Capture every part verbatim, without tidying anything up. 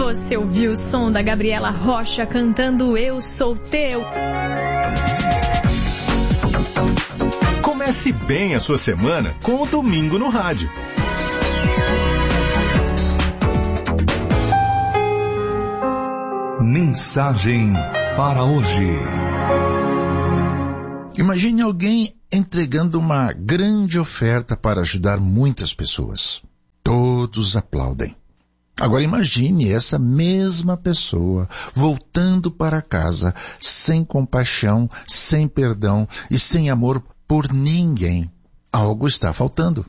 Você ouviu o som da Gabriela Rocha cantando Eu Sou Teu. Comece bem a sua semana com o Domingo no Rádio. Mensagem para hoje. Imagine alguém entregando uma grande oferta para ajudar muitas pessoas. Todos aplaudem. Agora imagine essa mesma pessoa voltando para casa sem compaixão, sem perdão e sem amor por ninguém. Algo está faltando.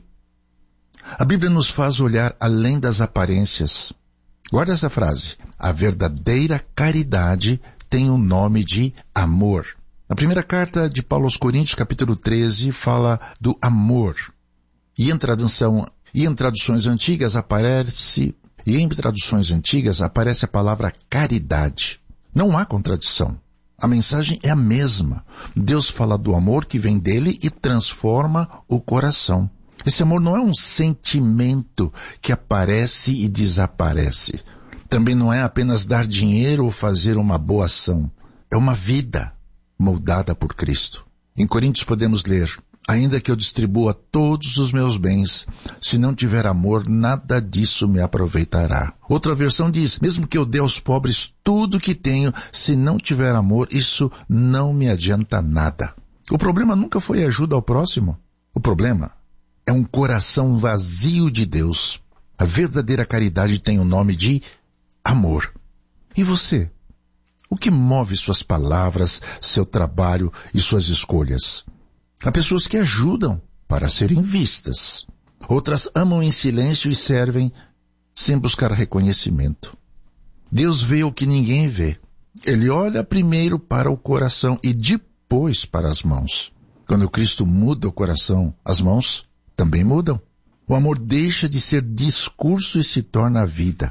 A Bíblia nos faz olhar além das aparências. Guarda essa frase. A verdadeira caridade tem o nome de amor. A primeira carta de Paulo aos Coríntios, capítulo treze, fala do amor. E em tradução, e em traduções antigas aparece, e em traduções antigas aparece a palavra caridade. Não há contradição. A mensagem é a mesma. Deus fala do amor que vem dele e transforma o coração. Esse amor não é um sentimento que aparece e desaparece. Também não é apenas dar dinheiro ou fazer uma boa ação. É uma vida moldada por Cristo. Em Coríntios podemos ler: ainda que eu distribua todos os meus bens, se não tiver amor, nada disso me aproveitará. Outra versão diz: mesmo que eu dê aos pobres tudo que tenho, se não tiver amor, isso não me adianta nada. O problema nunca foi ajuda ao próximo. O problema é um coração vazio de Deus. A verdadeira caridade tem o nome de amor. E você? O que move suas palavras, seu trabalho e suas escolhas? Há pessoas que ajudam para serem vistas. Outras amam em silêncio e servem sem buscar reconhecimento. Deus vê o que ninguém vê. Ele olha primeiro para o coração e depois para as mãos. Quando Cristo muda o coração, as mãos também mudam. O amor deixa de ser discurso e se torna vida.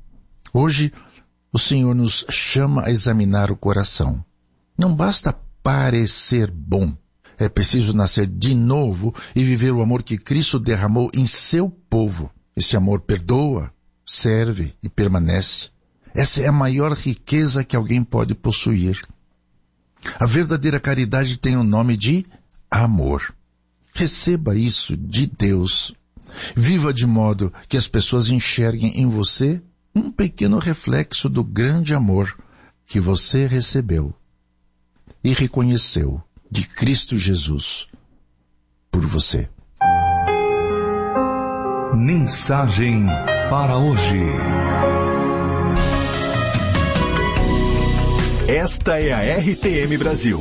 Hoje, o Senhor nos chama a examinar o coração. Não basta parecer bom. É preciso nascer de novo e viver o amor que Cristo derramou em seu povo. Esse amor perdoa, serve e permanece. Essa é a maior riqueza que alguém pode possuir. A verdadeira caridade tem o nome de amor. Receba isso de Deus. Viva de modo que as pessoas enxerguem em você um pequeno reflexo do grande amor que você recebeu e reconheceu de Cristo Jesus por você. Mensagem para hoje. Esta é a R T M Brasil.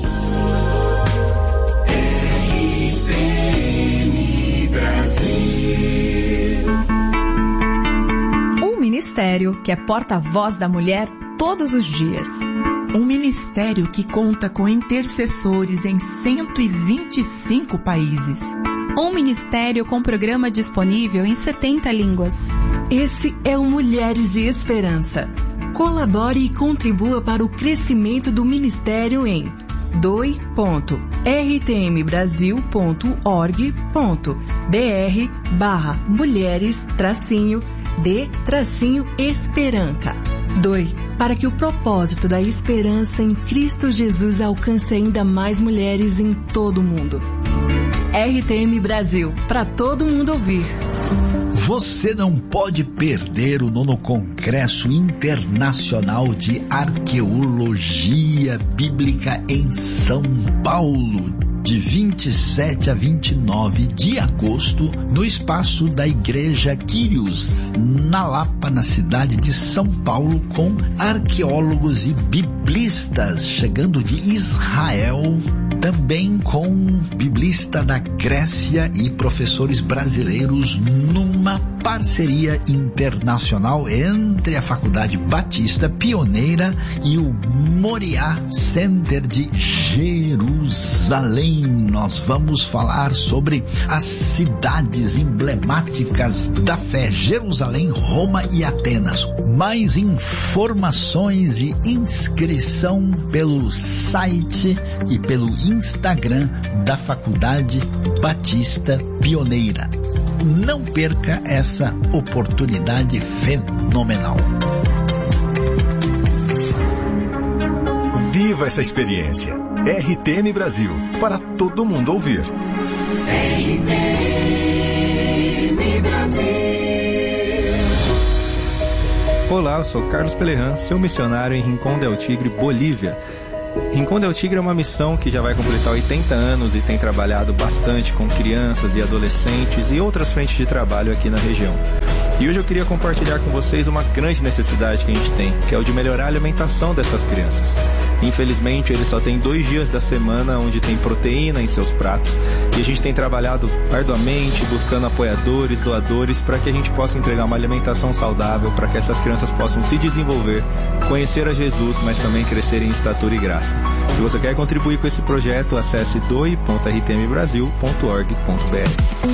Ministério que é porta-voz da mulher todos os dias. Um ministério que conta com intercessores em cento e vinte e cinco países. Um ministério com programa disponível em setenta línguas. Esse é o Mulheres de Esperança. Colabore e contribua para o crescimento do ministério em doe ponto r t m brasil ponto org ponto b r barra mulheres tracinho de tracinho esperança. Doe para que o propósito da esperança em Cristo Jesus alcance ainda mais mulheres em todo o mundo. R T M Brasil, para todo mundo ouvir. Você não pode perder o nono Congresso Internacional de Arqueologia Bíblica em São Paulo, de vinte e sete a vinte e nove de agosto, no espaço da Igreja Quírios, na Lapa, na cidade de São Paulo, com arqueólogos e biblistas chegando de Israel, também com biblista da Grécia e professores brasileiros, numa parceria internacional entre a Faculdade Batista Pioneira e o Moriá Center de Jerusalém. Nós vamos falar sobre as cidades emblemáticas da fé: Jerusalém, Roma e Atenas. Mais informações e inscrição pelo site e pelo Instagram da Faculdade Batista Pioneira. Não perca essa oportunidade fenomenal. Viva essa experiência. R T M Brasil, para todo mundo ouvir. R T M Brasil. Olá, eu sou Carlos Pelerran, seu missionário em Rincón del Tigre, Bolívia. Rincón del Tigre é uma missão que já vai completar oitenta anos e tem trabalhado bastante com crianças e adolescentes e outras frentes de trabalho aqui na região. E hoje eu queria compartilhar com vocês uma grande necessidade que a gente tem, que é o de melhorar a alimentação dessas crianças. Infelizmente, eles só têm dois dias da semana onde tem proteína em seus pratos e a gente tem trabalhado arduamente, buscando apoiadores, doadores, para que a gente possa entregar uma alimentação saudável, para que essas crianças possam se desenvolver, conhecer a Jesus, mas também crescer em estatura e graça. Se você quer contribuir com esse projeto, acesse doe ponto r t m brasil ponto org ponto b r.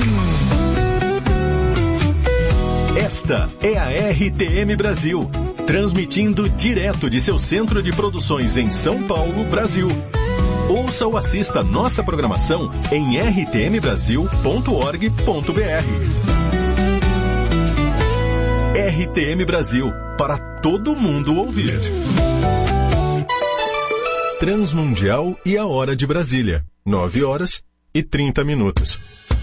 Esta é a R T M Brasil, transmitindo direto de seu centro de produções em São Paulo, Brasil. Ouça ou assista nossa programação em r t m brasil ponto org ponto b r. R T M Brasil, para todo mundo ouvir. Transmundial e a hora de Brasília, nove horas e trinta minutos.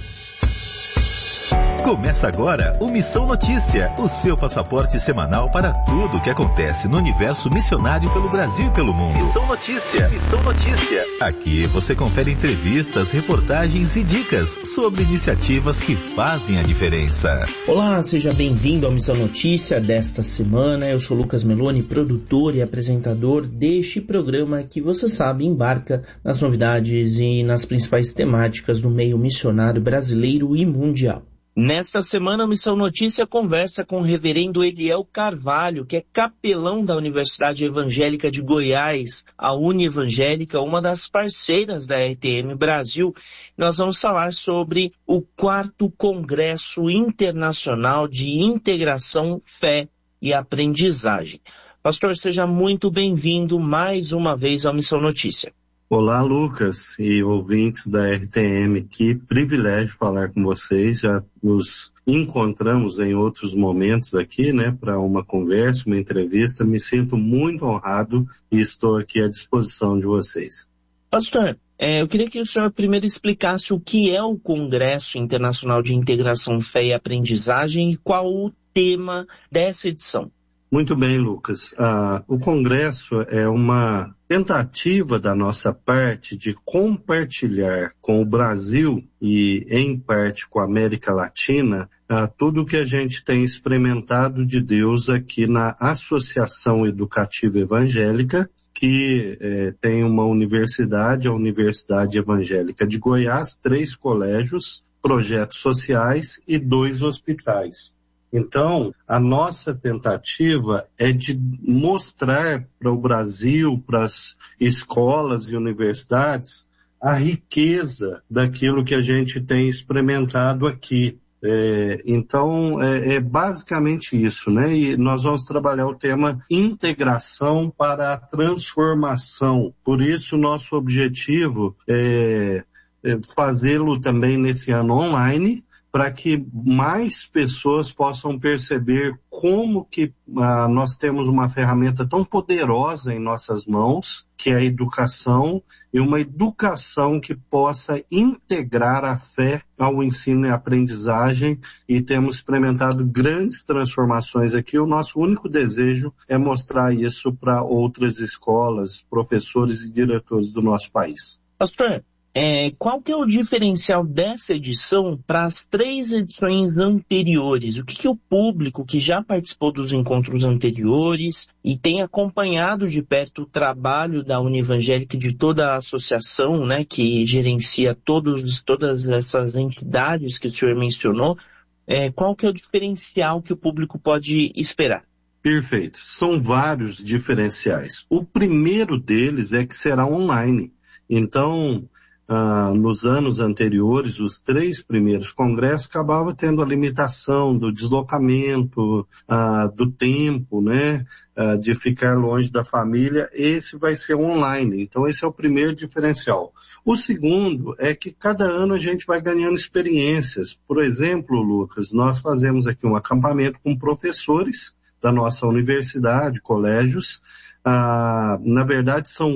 Começa agora o Missão Notícia, o seu passaporte semanal para tudo o que acontece no universo missionário pelo Brasil e pelo mundo. Missão Notícia, Missão Notícia. Aqui você confere entrevistas, reportagens e dicas sobre iniciativas que fazem a diferença. Olá, seja bem-vindo ao Missão Notícia desta semana. Eu sou Lucas Meloni, produtor e apresentador deste programa que você sabe embarca nas novidades e nas principais temáticas do meio missionário brasileiro e mundial. Nesta semana, a Missão Notícia conversa com o reverendo Eliel Carvalho, que é capelão da Universidade Evangélica de Goiás, a Unievangélica, uma das parceiras da R T M Brasil. Nós vamos falar sobre o quarto Congresso Internacional de Integração, Fé e Aprendizagem. Pastor, seja muito bem-vindo mais uma vez ao Missão Notícia. Olá, Lucas e ouvintes da R T M, que privilégio falar com vocês. Já nos encontramos em outros momentos aqui, né, para uma conversa, uma entrevista. Me sinto muito honrado e estou aqui à disposição de vocês. Pastor, é, eu queria que o senhor primeiro explicasse o que é o Congresso Internacional de Integração, Fé e Aprendizagem e qual o tema dessa edição. Muito bem, Lucas. Ah, o Congresso é uma tentativa da nossa parte de compartilhar com o Brasil e, em parte, com a América Latina, ah, tudo o que a gente tem experimentado de Deus aqui na Associação Educativa Evangélica, que eh, tem uma universidade, a Universidade Evangélica de Goiás, três colégios, projetos sociais e dois hospitais. Então, a nossa tentativa é de mostrar para o Brasil, para as escolas e universidades, a riqueza daquilo que a gente tem experimentado aqui. É, então, é, é basicamente isso, né? E nós vamos trabalhar o tema integração para a transformação. Por isso, nosso objetivo é, é fazê-lo também nesse ano online, para que mais pessoas possam perceber como que ah, nós temos uma ferramenta tão poderosa em nossas mãos, que é a educação, e uma educação que possa integrar a fé ao ensino e aprendizagem, e temos experimentado grandes transformações aqui. O nosso único desejo é mostrar isso para outras escolas, professores e diretores do nosso país. Pastor, É, qual que é o diferencial dessa edição para as três edições anteriores? O que, que o público que já participou dos encontros anteriores e tem acompanhado de perto o trabalho da Unievangélica e de toda a associação, né, que gerencia todos, todas essas entidades que o senhor mencionou, é, qual que é o diferencial que o público pode esperar? Perfeito. São vários diferenciais. O primeiro deles é que será online. Então, Ah, nos anos anteriores, os três primeiros congressos acabavam tendo a limitação do deslocamento, ah, do tempo, né, ah, de ficar longe da família. Esse vai ser online. Então, esse é o primeiro diferencial. O segundo é que cada ano a gente vai ganhando experiências. Por exemplo, Lucas, nós fazemos aqui um acampamento com professores da nossa universidade, colégios. Ah, na verdade, são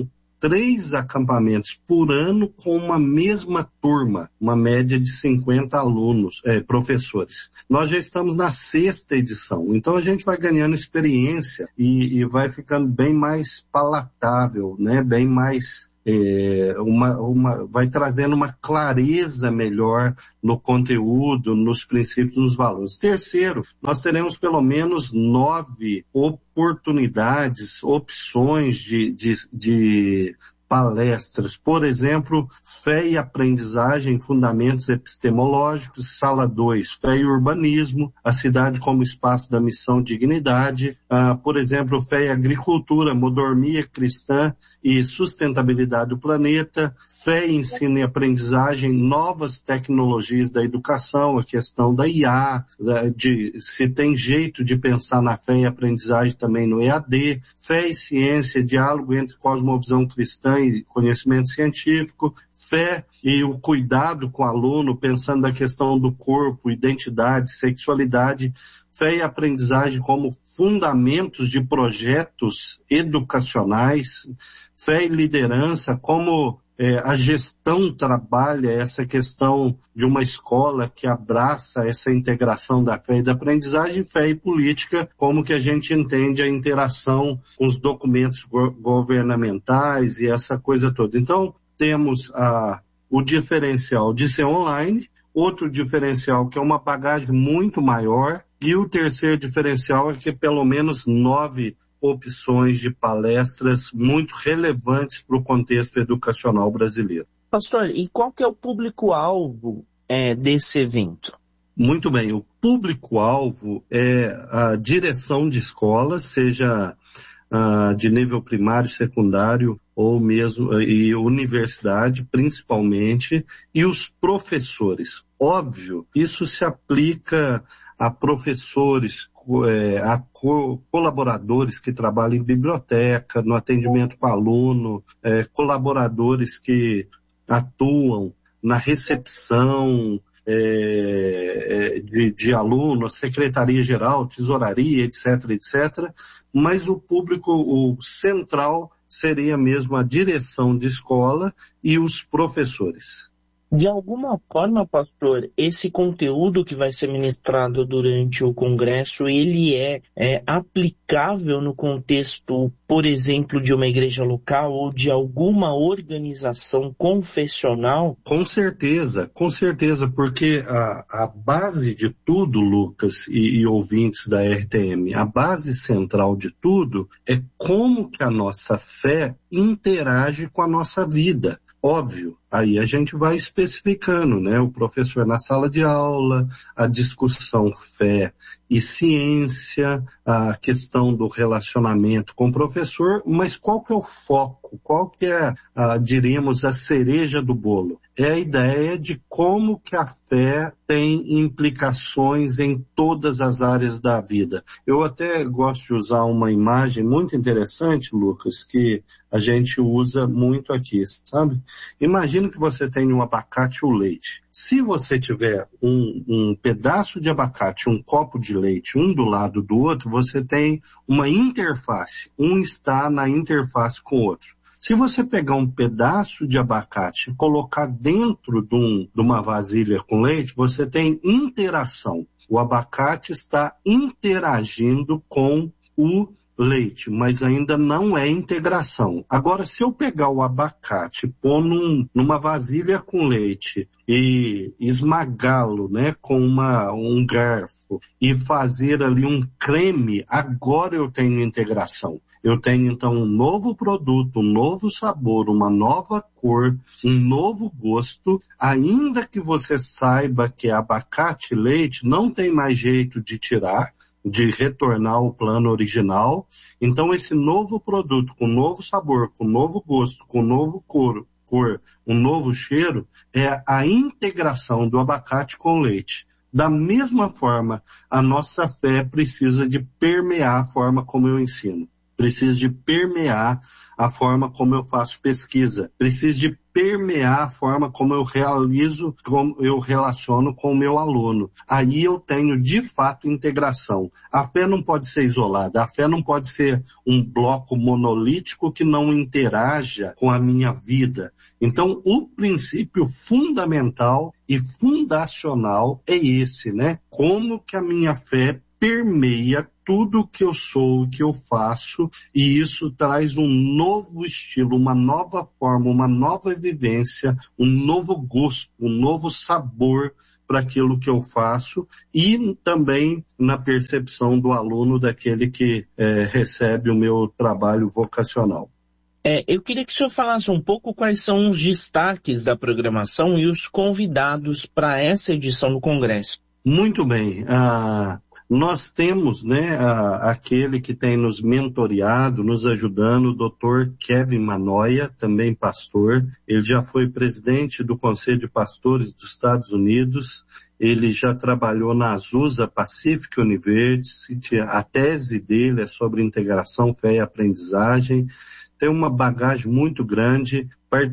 três acampamentos por ano com uma mesma turma, uma média de cinquenta alunos, é, professores. Nós já estamos na sexta edição, então a gente vai ganhando experiência e, e vai ficando bem mais palatável, né? Bem mais... É, uma, uma, vai trazendo uma clareza melhor no conteúdo, nos princípios, nos valores. Terceiro, nós teremos pelo menos nove oportunidades, opções de, de, de palestras. Por exemplo, Fé e Aprendizagem, Fundamentos Epistemológicos. Sala dois, Fé e Urbanismo, a cidade como espaço da missão dignidade. Ah, por exemplo, Fé e Agricultura, Mordomia Cristã e Sustentabilidade do Planeta. Fé, Ensino e Aprendizagem, Novas Tecnologias da Educação, a questão da I A, de se tem jeito de pensar na fé e aprendizagem também no E A D. Fé e Ciência, Diálogo entre Cosmovisão Cristã e Conhecimento Científico. Fé e o cuidado com o aluno, pensando na questão do corpo, identidade, sexualidade. Fé e Aprendizagem como fundamentos de projetos educacionais. Fé e Liderança, como é, a gestão trabalha essa questão de uma escola que abraça essa integração da fé e da aprendizagem. Fé e Política, como que a gente entende a interação com os documentos go- governamentais e essa coisa toda. Então, temos a, o diferencial de ser online, outro diferencial que é uma bagagem muito maior, e o terceiro diferencial é que pelo menos nove opções de palestras muito relevantes para o contexto educacional brasileiro. Pastor, e qual que é o público-alvo é, desse evento? Muito bem, o público-alvo é a direção de escolas, seja uh, de nível primário, secundário ou mesmo e universidade, principalmente, e os professores. Óbvio, isso se aplica a professores, a co- colaboradores que trabalham em biblioteca, no atendimento com aluno, é, colaboradores que atuam na recepção é, de, de aluno, secretaria-geral, tesouraria, etc, etcétera. Mas o público o central seria mesmo a direção de escola e os professores. De alguma forma, pastor, esse conteúdo que vai ser ministrado durante o congresso, ele é, é aplicável no contexto, por exemplo, de uma igreja local ou de alguma organização confessional? Com certeza, com certeza, porque a, a base de tudo, Lucas e, e ouvintes da R T M, a base central de tudo é como que a nossa fé interage com a nossa vida. Óbvio, aí a gente vai especificando, né? O professor na sala de aula, a discussão fé e ciência, a questão do relacionamento com o professor, mas qual que é o foco? Qual que é, a, diríamos, a cereja do bolo? É a ideia de como que a fé tem implicações em todas as áreas da vida. Eu até gosto de usar uma imagem muito interessante, Lucas, que a gente usa muito aqui, sabe? Imagina que você tem um abacate e um leite. Se você tiver um, um pedaço de abacate, um copo de leite, um do lado do outro, você tem uma interface. Um está na interface com o outro. Se você pegar um pedaço de abacate e colocar dentro de, um, de uma vasilha com leite, você tem interação. O abacate está interagindo com o leite, mas ainda não é integração. Agora, se eu pegar o abacate, pôr num, numa vasilha com leite e esmagá-lo, né, com uma, um garfo e fazer ali um creme, agora eu tenho integração. Eu tenho, então, um novo produto, um novo sabor, uma nova cor, um novo gosto. Ainda que você saiba que é abacate e leite, não tem mais jeito de tirar, de retornar ao plano original. Então, esse novo produto, com novo sabor, com novo gosto, com novo cor, cor, um novo cheiro, é a integração do abacate com o leite. Da mesma forma, a nossa fé precisa de permear a forma como eu ensino. precisa de permear a forma como eu faço pesquisa, precisa de permear a forma como eu realizo, como eu relaciono com o meu aluno. Aí eu tenho, de fato, integração. A fé não pode ser isolada, a fé não pode ser um bloco monolítico que não interaja com a minha vida. Então, o princípio fundamental e fundacional é esse, né? Como que a minha fé permeia tudo que eu sou, que eu faço, e isso traz um novo estilo, uma nova forma, uma nova vivência, um novo gosto, um novo sabor para aquilo que eu faço e também na percepção do aluno, daquele que é, recebe o meu trabalho vocacional. É, eu queria que o senhor falasse um pouco quais são os destaques da programação e os convidados para essa edição do Congresso. Muito bem. Ah, nós temos, né, a, aquele que tem nos mentoreado, nos ajudando, o doutor Kevin Manoia, também pastor. Ele já foi presidente do Conselho de Pastores dos Estados Unidos. Ele já trabalhou na Azusa Pacific University. A tese dele é sobre integração, fé e aprendizagem. Tem uma bagagem muito grande.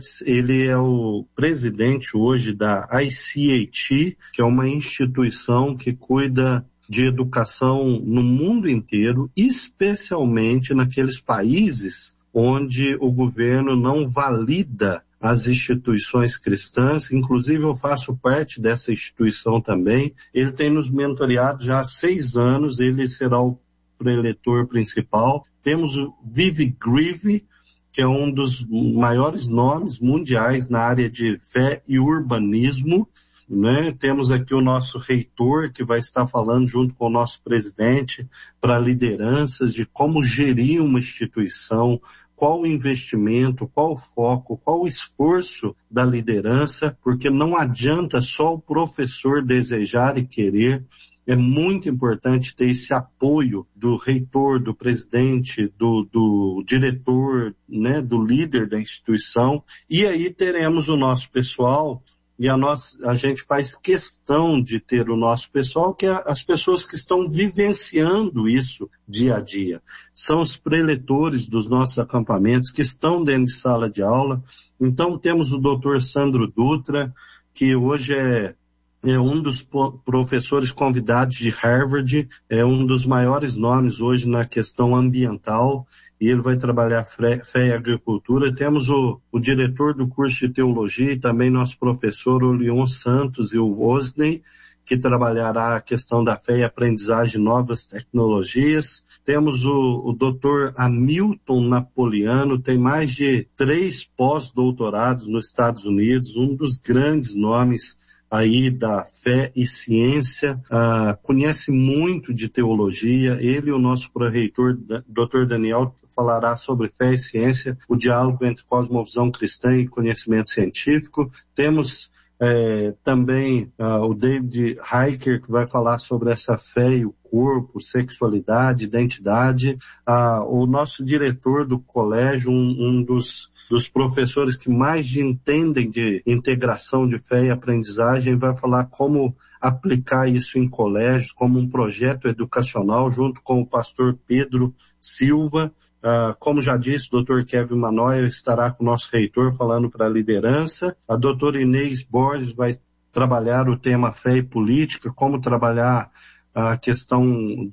Ele é o presidente hoje da I C A T, que é uma instituição que cuida de educação no mundo inteiro, especialmente naqueles países onde o governo não valida as instituições cristãs. Inclusive eu faço parte dessa instituição também. Ele tem nos mentoreado já há seis anos, ele será o preletor principal. Temos o Vivi Grieve, que é um dos maiores nomes mundiais na área de fé e urbanismo, né? Temos aqui o nosso reitor, que vai estar falando junto com o nosso presidente para lideranças de como gerir uma instituição, qual o investimento, qual o foco, qual o esforço da liderança, porque não adianta só o professor desejar e querer. É muito importante ter esse apoio do reitor, do presidente, do, do diretor, né, do líder da instituição. E aí teremos o nosso pessoal, e a, nossa, a gente faz questão de ter o nosso pessoal, que é as pessoas que estão vivenciando isso dia a dia. São os preletores dos nossos acampamentos que estão dentro de sala de aula. Então temos o doutor Sandro Dutra, que hoje é É um dos professores convidados de Harvard, é um dos maiores nomes hoje na questão ambiental, e ele vai trabalhar fé e agricultura. Temos o, o diretor do curso de teologia e também nosso professor, o Leon Santos e o Osney, que trabalhará a questão da fé e aprendizagem de novas tecnologias. Temos o, o doutor Hamilton Napoliano, tem mais de três pós-doutorados nos Estados Unidos, um dos grandes nomes aí da fé e ciência, uh, conhece muito de teologia. Ele e o nosso pró-reitor, doutor Daniel, falará sobre fé e ciência, o diálogo entre cosmovisão cristã e conhecimento científico. Temos eh, também uh, o David Heiker, que vai falar sobre essa fé e o corpo, sexualidade, identidade. Uh, o nosso diretor do colégio, um, um dos dos professores que mais entendem de integração de fé e aprendizagem, vai falar como aplicar isso em colégios, como um projeto educacional, junto com o pastor Pedro Silva. Uh, como já disse, o doutor Kevin Manoia estará com o nosso reitor falando para a liderança. A doutora Inês Borges vai trabalhar o tema fé e política, como trabalhar a questão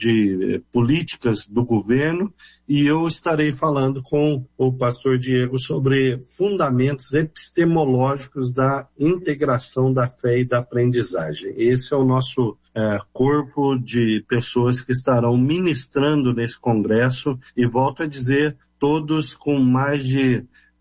de políticas do governo, e eu estarei falando com o pastor Diego sobre fundamentos epistemológicos da integração da fé e da aprendizagem. Esse é o nosso é, corpo de pessoas que estarão ministrando nesse congresso, e volto a dizer, todos com mais de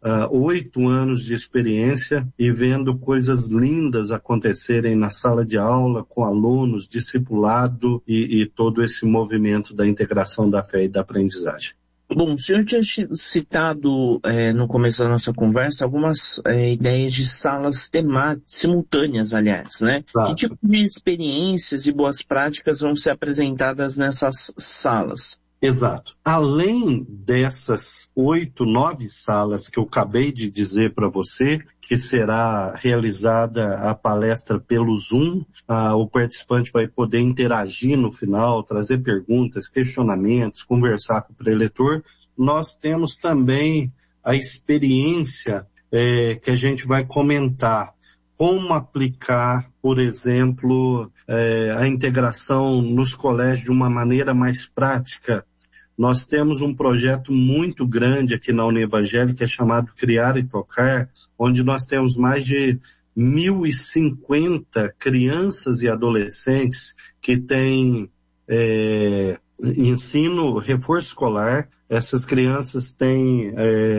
oito uh, anos de experiência e vendo coisas lindas acontecerem na sala de aula, com alunos, discipulado e, e todo esse movimento da integração da fé e da aprendizagem. Bom, o senhor tinha citado é, no começo da nossa conversa algumas é, ideias de salas temáticas, simultâneas, aliás, né? Claro. Que tipo de experiências e boas práticas vão ser apresentadas nessas salas? Exato. Além dessas oito, nove salas que eu acabei de dizer para você, que será realizada a palestra pelo Zoom, ah, o participante vai poder interagir no final, trazer perguntas, questionamentos, conversar com o preletor. nós temos também a experiência é, que a gente vai comentar. Como aplicar, por exemplo, é, a integração nos colégios de uma maneira mais prática. Nós temos um projeto muito grande aqui na Univangélica, chamado Criar e Tocar, onde nós temos mais de mil e cinquenta crianças e adolescentes que têm é, ensino, reforço escolar. Essas crianças têm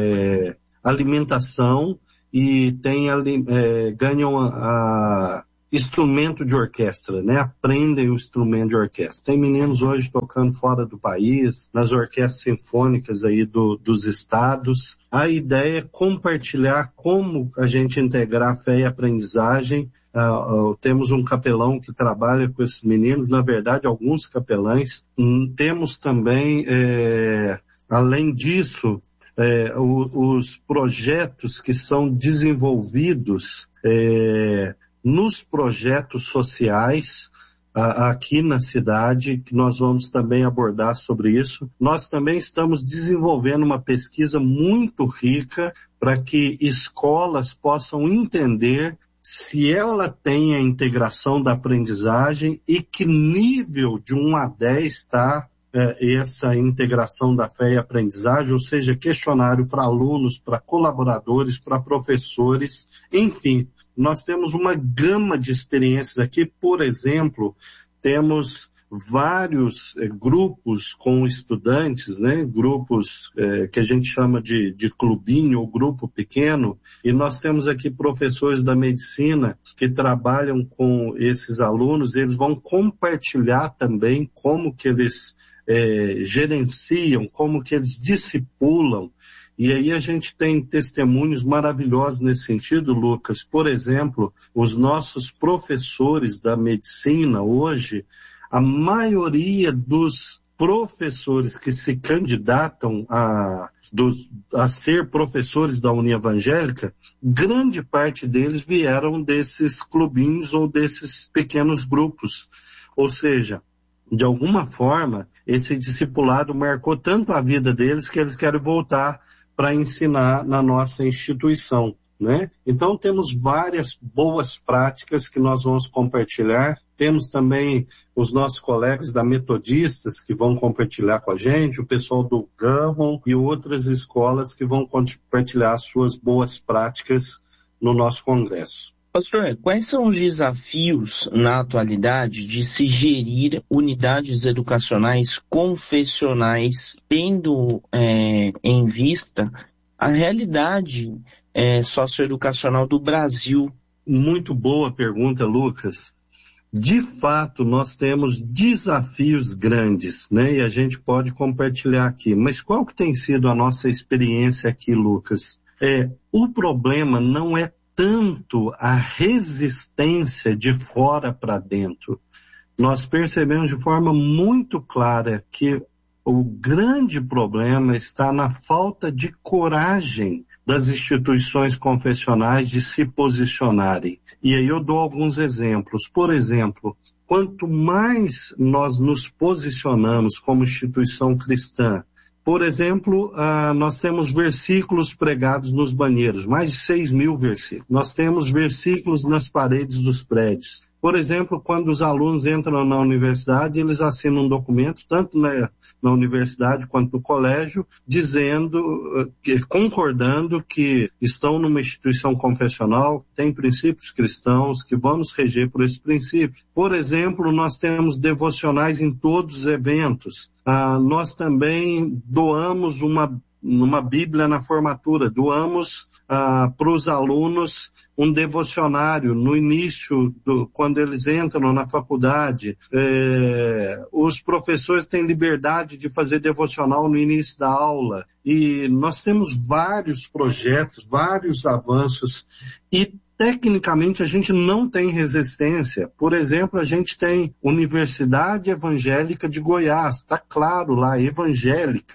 é, alimentação e tem, é, ganham a, a instrumento de orquestra, né? Aprendem o instrumento de orquestra. Tem meninos hoje tocando fora do país, nas orquestras sinfônicas aí do, dos estados. A ideia é compartilhar como a gente integrar fé e aprendizagem. Uh, uh, temos um capelão que trabalha com esses meninos, na verdade, alguns capelães. Hum, temos também, é, além disso, É, o, os projetos que são desenvolvidos é, nos projetos sociais a, aqui na cidade, que nós vamos também abordar sobre isso. Nós também estamos desenvolvendo uma pesquisa muito rica para que escolas possam entender se ela tem a integração da aprendizagem e que nível de um a dez está essa integração da fé e aprendizagem, ou seja, questionário para alunos, para colaboradores, para professores, enfim, nós temos uma gama de experiências aqui. Por exemplo, temos vários eh, grupos com estudantes, né, grupos eh, que a gente chama de, de clubinho ou grupo pequeno, e nós temos aqui professores da medicina que trabalham com esses alunos. Eles vão compartilhar também como que eles É, gerenciam, como que eles discipulam, e aí a gente tem testemunhos maravilhosos nesse sentido, Lucas. Por exemplo, os nossos professores da medicina hoje, a maioria dos professores que se candidatam a, dos, a ser professores da Univangélica, grande parte deles vieram desses clubinhos ou desses pequenos grupos, ou seja, de alguma forma, esse discipulado marcou tanto a vida deles que eles querem voltar para ensinar na nossa instituição, né? Então, temos várias boas práticas que nós vamos compartilhar. Temos também os nossos colegas da Metodistas que vão compartilhar com a gente, o pessoal do Gammon e outras escolas que vão compartilhar suas boas práticas no nosso congresso. Pastor, quais são os desafios na atualidade de se gerir unidades educacionais confessionais, tendo é, em vista a realidade é, socioeducacional do Brasil? Muito boa pergunta, Lucas. De fato, nós temos desafios grandes, né? E a gente pode compartilhar aqui. Mas qual que tem sido a nossa experiência aqui, Lucas? É, o problema não é tanto a resistência de fora para dentro. Nós percebemos de forma muito clara que o grande problema está na falta de coragem das instituições confessionais de se posicionarem. E aí eu dou alguns exemplos. Por exemplo, quanto mais nós nos posicionamos como instituição cristã, por exemplo, uh, nós temos versículos pregados nos banheiros, mais de seis mil versículos. Nós temos versículos nas paredes dos prédios. Por exemplo, quando os alunos entram na universidade, eles assinam um documento, tanto na, na universidade quanto no colégio, dizendo, uh, que, concordando que estão numa instituição confessional, tem princípios cristãos, que vamos reger por esses princípios. Por exemplo, nós temos devocionais em todos os eventos. Uh, nós também doamos uma, uma Bíblia na formatura, doamos uh, para os alunos um devocionário no início, do, quando eles entram na faculdade. É, os professores têm liberdade de fazer devocional no início da aula. E nós temos vários projetos, vários avanços, e tecnicamente a gente não tem resistência. Por exemplo, a gente tem Universidade Evangélica de Goiás, está claro lá, evangélica.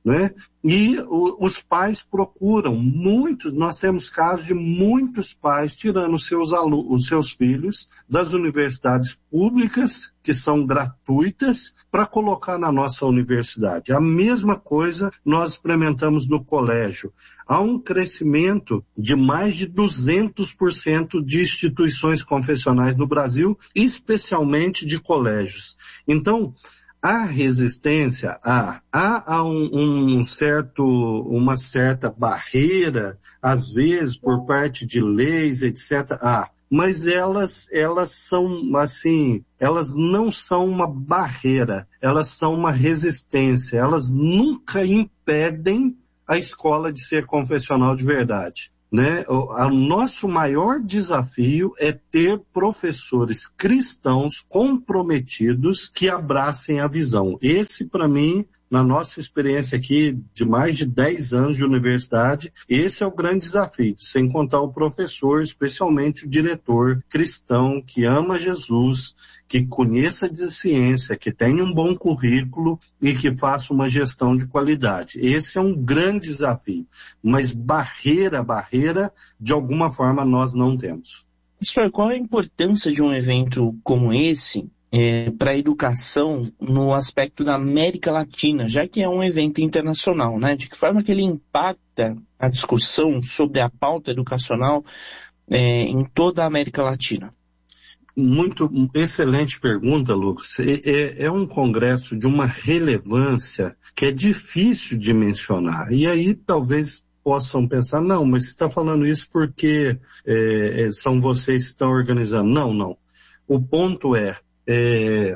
né? E o, os pais procuram, muitos, nós temos casos de muitos pais tirando os seus, alunos, os seus filhos das universidades públicas, que são gratuitas, para colocar na nossa universidade. A mesma coisa nós experimentamos no colégio. Há um crescimento de mais de duzentos por cento de instituições confessionais no Brasil, especialmente de colégios. Então, há resistência, há, há, há um, um certo, uma certa barreira, às vezes, por parte de leis, etcétera. Há, mas elas, elas são, assim, elas não são uma barreira, elas são uma resistência, elas nunca impedem a escola de ser confessional de verdade. Né? O nosso maior desafio é ter professores cristãos comprometidos que abracem a visão. Esse, para mim, na nossa experiência aqui de mais de dez anos de universidade, esse é o grande desafio, sem contar o professor, especialmente o diretor cristão que ama Jesus, que conheça de ciência, que tenha um bom currículo e que faça uma gestão de qualidade. Esse é um grande desafio, mas barreira, barreira, de alguma forma nós não temos. Pastor, qual a importância de um evento como esse é, para a educação no aspecto da América Latina, já que é um evento internacional, né? De que forma que ele impacta a discussão sobre a pauta educacional é, em toda a América Latina? Muito excelente pergunta, Lucas. É, é um congresso de uma relevância que é difícil de mencionar. E aí talvez possam pensar, não, mas você está falando isso porque é, são vocês que estão organizando. Não, não. O ponto é, é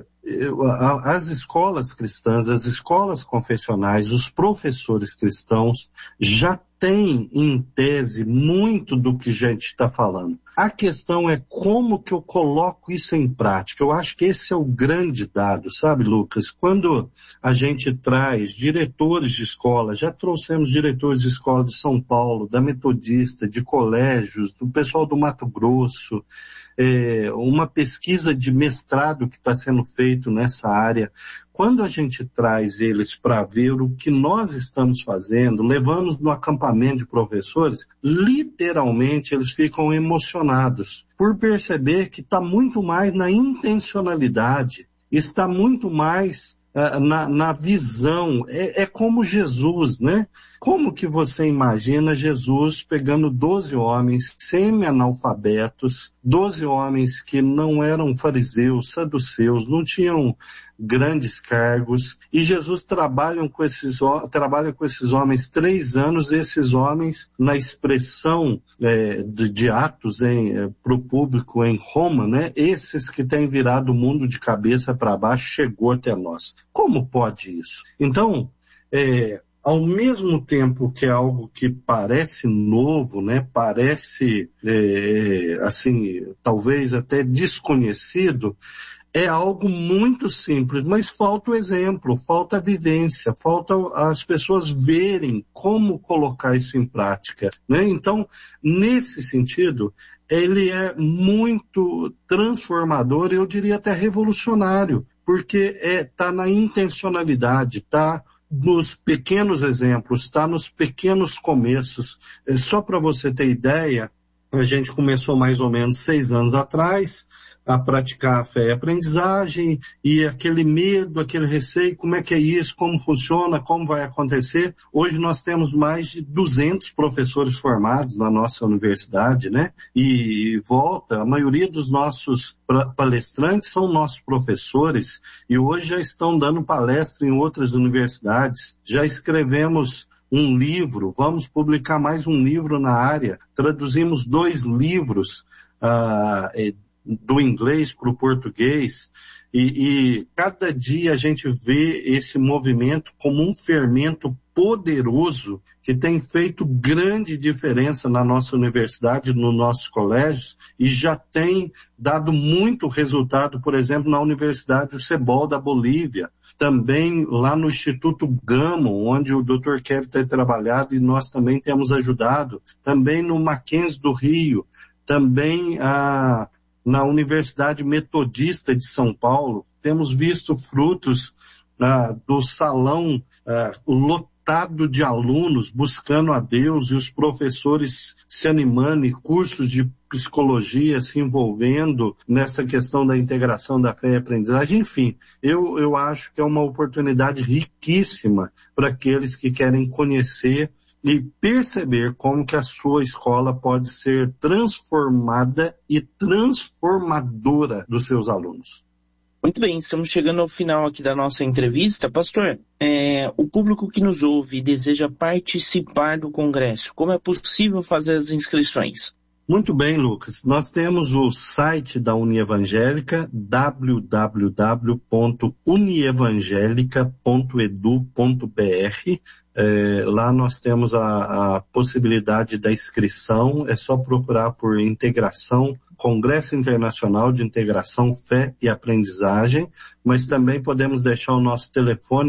as escolas cristãs, as escolas confessionais, os professores cristãos já têm, em tese, muito do que a gente está falando. A questão é como que eu coloco isso em prática. Eu acho que esse é o grande dado, sabe, Lucas? Quando a gente traz diretores de escola, já trouxemos diretores de escola de São Paulo, da Metodista, de colégios, do pessoal do Mato Grosso, é, uma pesquisa de mestrado que está sendo feito nessa área. Quando a gente traz eles para ver o que nós estamos fazendo, levamos no acampamento de professores, literalmente eles ficam emocionados por perceber que está muito mais na intencionalidade, está muito mais uh, na, na visão. É, é como Jesus, né? Como que você imagina Jesus pegando doze homens semi-analfabetos, doze homens que não eram fariseus, saduceus, não tinham grandes cargos, e Jesus trabalha com esses, trabalha com esses homens três anos, e esses homens, na expressão é, de, de Atos é, para o público em Roma, né, esses que têm virado o mundo de cabeça para baixo, chegou até nós. Como pode isso? Então, é, ao mesmo tempo que é algo que parece novo, né, parece, é, assim, talvez até desconhecido, é algo muito simples, mas falta o exemplo, falta a vivência, falta as pessoas verem como colocar isso em prática, né? Então, nesse sentido, ele é muito transformador, eu diria até revolucionário, porque é, tá na intencionalidade, tá nos pequenos exemplos, está nos pequenos começos. Só para você ter ideia, a gente começou mais ou menos seis anos atrás a praticar a fé e a aprendizagem, e aquele medo, aquele receio, como é que é isso, como funciona, como vai acontecer. Hoje nós temos mais de duzentos professores formados na nossa universidade, né? E volta, a maioria dos nossos palestrantes são nossos professores, e hoje já estão dando palestra em outras universidades. Já escrevemos um livro, vamos publicar mais um livro na área, traduzimos dois livros uh, do inglês para o português, e, e cada dia a gente vê esse movimento como um fermento poderoso que tem feito grande diferença na nossa universidade, nos nossos colégios, e já tem dado muito resultado, por exemplo, na Universidade do Cebol da Bolívia, também lá no Instituto Gammon, onde o doutor Kevin tem trabalhado e nós também temos ajudado, também no Mackenzie do Rio, também a, na Universidade Metodista de São Paulo, temos visto frutos ah, do salão ah, lotado lotado de alunos buscando a Deus e os professores se animando e cursos de psicologia se envolvendo nessa questão da integração da fé e aprendizagem. Enfim, eu, eu acho que é uma oportunidade riquíssima para aqueles que querem conhecer e perceber como que a sua escola pode ser transformada e transformadora dos seus alunos. Muito bem, estamos chegando ao final aqui da nossa entrevista. Pastor, é, o público que nos ouve e deseja participar do congresso, como é possível fazer as inscrições? Muito bem, Lucas. Nós temos o site da Unievangélica, w w w ponto unievangelica ponto e d u ponto b r. É, lá nós temos a, a possibilidade da inscrição, é só procurar por integração, Congresso Internacional de Integração, Fé e Aprendizagem, mas também podemos deixar o nosso telefone